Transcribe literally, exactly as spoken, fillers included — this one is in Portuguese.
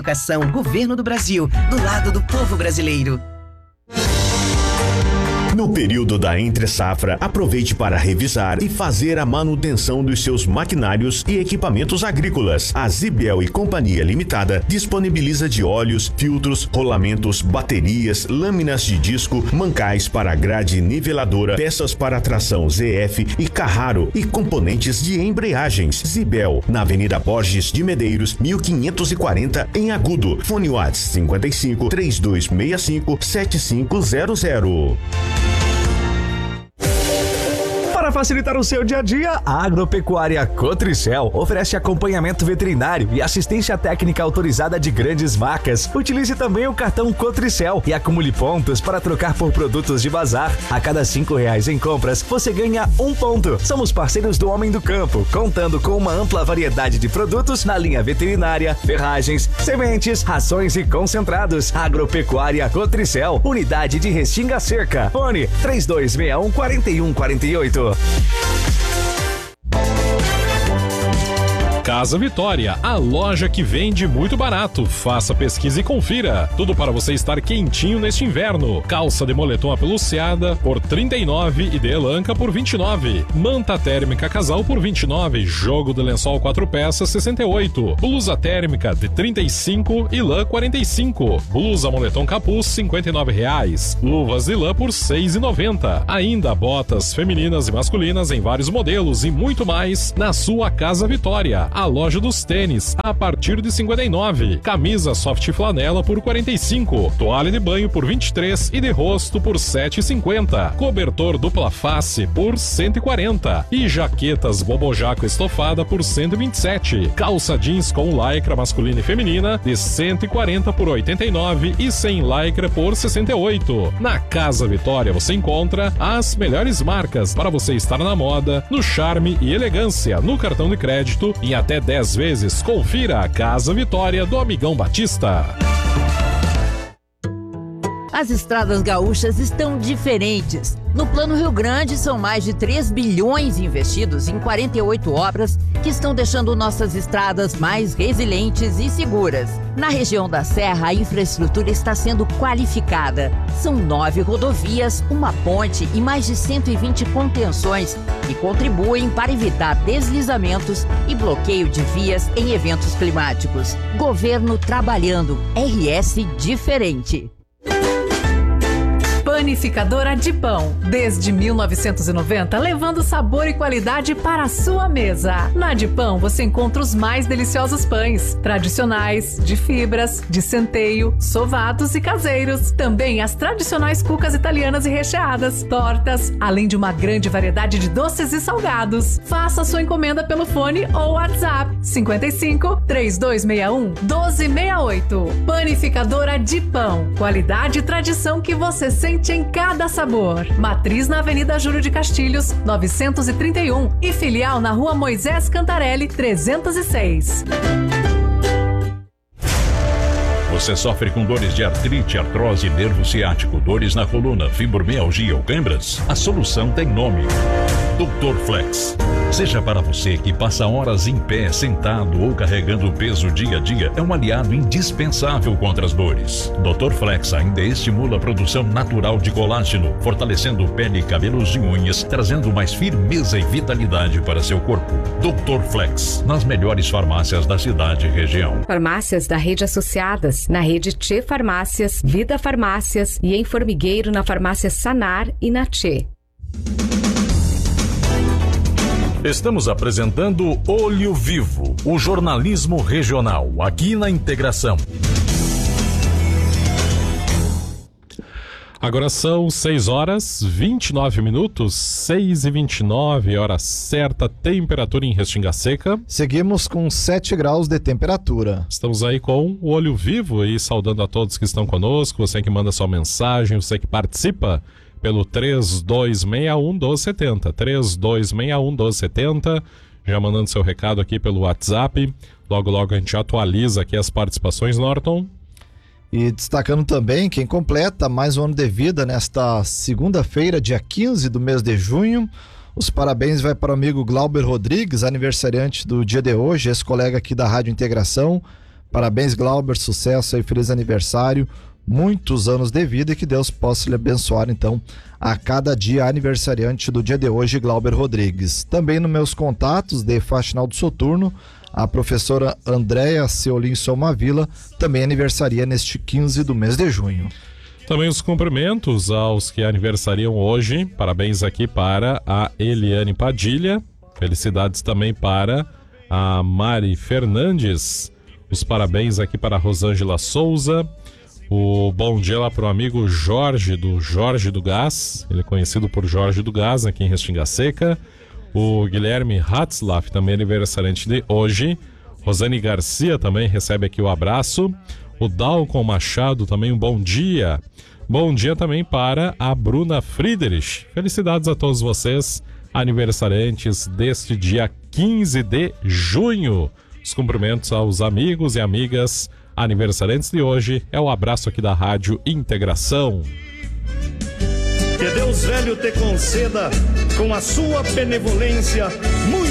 Educação, Governo do Brasil, do lado do povo brasileiro. No período da entre-safra, aproveite para revisar e fazer a manutenção dos seus maquinários e equipamentos agrícolas. A Zibel e Companhia Limitada disponibiliza de óleos, filtros, rolamentos, baterias, lâminas de disco, mancais para grade niveladora, peças para tração Z F e Carraro e componentes de embreagens. Zibel, na Avenida Borges de Medeiros, mil quinhentos e quarenta, em Agudo. Fone WhatsApp cinquenta e cinco, três dois seis cinco, sete cinco zero zero. Para facilitar o seu dia a dia, a Agropecuária Cotricel oferece acompanhamento veterinário e assistência técnica autorizada de grandes marcas. Utilize também o cartão Cotricel e acumule pontos para trocar por produtos de bazar. A cada cinco reais em compras, você ganha um ponto. Somos parceiros do Homem do Campo, contando com uma ampla variedade de produtos na linha veterinária, ferragens, sementes, rações e concentrados. Agropecuária Cotricel, unidade de Restinga Cerca. Fone três dois seis um, quatro um quatro oito. Casa Vitória, a loja que vende muito barato. Faça pesquisa e confira. Tudo para você estar quentinho neste inverno. Calça de moletom apeluciada por trinta e nove reais e de elanca por vinte e nove reais. Manta térmica casal por vinte e nove reais. Jogo de lençol quatro peças sessenta e oito reais. Blusa térmica de trinta e cinco reais e lã quarenta e cinco reais. Blusa moletom capuz cinquenta e nove reais. Luvas de lã por seis reais e noventa centavos. Ainda botas femininas e masculinas em vários modelos e muito mais na sua Casa Vitória. A loja dos tênis a partir de cinquenta e nove reais. Camisa soft flanela por quarenta e cinco reais. Toalha de banho por vinte e três reais e de rosto por sete reais e cinquenta centavos. Cobertor dupla face por cento e quarenta reais. E jaquetas bobojaco estofada por cento e vinte e sete reais. Calça jeans com lycra masculina e feminina de cento e quarenta reais por oitenta e nove reais e sem lycra por sessenta e oito reais. Na Casa Vitória você encontra as melhores marcas para você estar na moda, no charme e elegância, no cartão de crédito em até dez vezes. Confira a Casa Vitória do Amigão Batista. As estradas gaúchas estão diferentes. No Plano Rio Grande, são mais de três bilhões investidos em quarenta e oito obras que estão deixando nossas estradas mais resilientes e seguras. Na região da Serra, a infraestrutura está sendo qualificada. São nove rodovias, uma ponte e mais de cento e vinte contenções que contribuem para evitar deslizamentos e bloqueio de vias em eventos climáticos. Governo trabalhando. R S diferente. Panificadora de Pão, desde mil novecentos e noventa, levando sabor e qualidade para a sua mesa. Na de Pão você encontra os mais deliciosos pães, tradicionais, de fibras, de centeio, sovados e caseiros. Também as tradicionais cucas italianas e recheadas, tortas, além de uma grande variedade de doces e salgados. Faça sua encomenda pelo fone ou WhatsApp cinquenta e cinco, três dois seis um, um dois seis oito. Panificadora de Pão, qualidade e tradição que você sente em cada sabor. Matriz na Avenida Júlio de Castilhos, novecentos e trinta e um e filial na Rua Moisés Cantarelli, trezentos e seis. Você sofre com dores de artrite, artrose, nervo ciático, dores na coluna, fibromialgia ou câimbras? A solução tem nome: doutor Flex. Seja para você que passa horas em pé, sentado ou carregando peso dia a dia, é um aliado indispensável contra as dores. doutor Flex ainda estimula a produção natural de colágeno, fortalecendo pele, cabelos e unhas, trazendo mais firmeza e vitalidade para seu corpo. doutor Flex, nas melhores farmácias da cidade e região. Farmácias da rede associadas, na rede Tchê Farmácias, Vida Farmácias e em Formigueiro na farmácia Sanar e na Tchê. Estamos apresentando Olho Vivo, o jornalismo regional, aqui na Integração. Agora são seis horas, vinte e nove minutos, seis e vinte e nove, hora certa, temperatura em Restinga Seca. Seguimos com sete graus de temperatura. Estamos aí com o Olho Vivo e saudando a todos que estão conosco, você que manda sua mensagem, você que participa pelo três dois seis um, um dois sete zero, três dois seis um, um dois sete zero, já mandando seu recado aqui pelo WhatsApp. Logo, logo a gente atualiza aqui as participações, Norton. E destacando também quem completa mais um ano de vida nesta segunda-feira, dia quinze do mês de junho. Os parabéns vai para o amigo Glauber Rodrigues, aniversariante do dia de hoje, esse colega aqui da Rádio Integração. Parabéns, Glauber, sucesso aí, feliz aniversário, muitos anos de vida e que Deus possa lhe abençoar, então, a cada dia aniversariante do dia de hoje, Glauber Rodrigues. Também nos meus contatos de Faxinal do Soturno, a professora Andréa Seolim Somavila também aniversaria neste quinze do mês de junho. Também os cumprimentos aos que aniversariam hoje. Parabéns aqui para a Eliane Padilha. Felicidades também para a Mari Fernandes. Os parabéns aqui para a Rosângela Souza. O bom dia lá para o amigo Jorge, do Jorge do Gás. Ele é conhecido por Jorge do Gás, aqui em Restinga Seca. O Guilherme Hatzlaff, também aniversariante de hoje. Rosane Garcia também recebe aqui o abraço. O Dalcon Machado também um bom dia. Bom dia também para a Bruna Friedrich. Felicidades a todos vocês, aniversariantes deste dia quinze de junho. Os cumprimentos aos amigos e amigas aniversariantes de hoje. É o abraço aqui da Rádio Integração. Que Deus velho te conceda, com a sua benevolência, muito